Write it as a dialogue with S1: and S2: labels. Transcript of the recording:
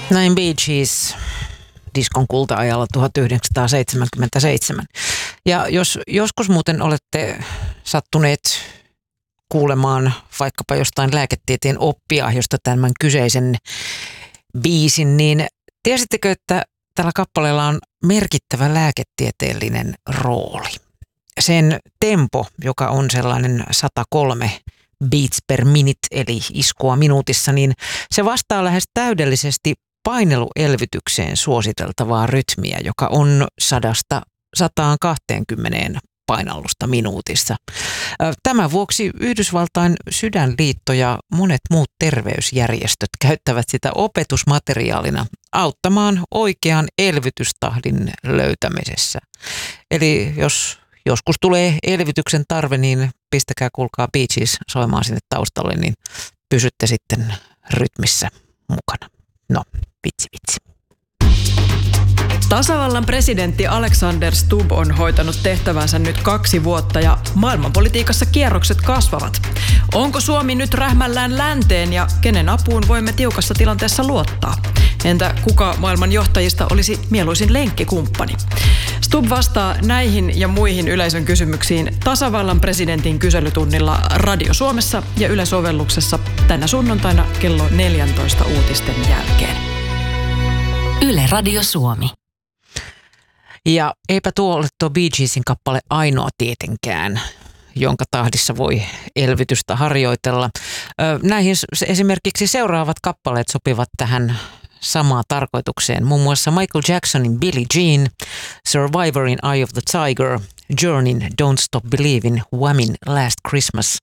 S1: Näin Bee Gees diskon kulta-ajalla 1977. Ja jos joskus muuten olette sattuneet kuulemaan vaikkapa jostain lääketieteen oppia, josta tämän kyseisen biisin, niin tiesittekö, että tällä kappaleella on merkittävä lääketieteellinen rooli? Sen tempo, joka on sellainen 103 beats per minute, eli iskua minuutissa, niin se vastaa lähes täydellisesti paineluelvytykseen suositeltavaa rytmiä, joka on 100–120 painallusta minuutissa. Tämän vuoksi Yhdysvaltain sydänliitto ja monet muut terveysjärjestöt käyttävät sitä opetusmateriaalina auttamaan oikean elvytystahdin löytämisessä. Eli jos joskus tulee elvytyksen tarve, niin pistäkää kuulkaa Bee Gees soimaan sinne taustalle, niin pysytte sitten rytmissä mukana. No, vitsi.
S2: Tasavallan presidentti Alexander Stubb on hoitanut tehtävänsä nyt 2 vuotta ja maailmanpolitiikassa kierrokset kasvavat. Onko Suomi nyt rähmällään länteen ja kenen apuun voimme tiukassa tilanteessa luottaa? Entä kuka maailman johtajista olisi mieluisin lenkkikumppani? Stubb vastaa näihin ja muihin yleisön kysymyksiin tasavallan presidentin kyselytunnilla Radio Suomessa ja Yle-sovelluksessa tänä sunnuntaina kello 14 uutisten jälkeen.
S3: Yle Radio Suomi.
S1: Ja eipä tuo ole tuo Bee Geesin kappale ainoa tietenkään, jonka tahdissa voi elvytystä harjoitella. Näihin esimerkiksi seuraavat kappaleet sopivat tähän samaan tarkoitukseen. Muun muassa Michael Jacksonin Billie Jean, Survivorin Eye of the Tiger, Journeyn Don't Stop Believin', Whamin' Last Christmas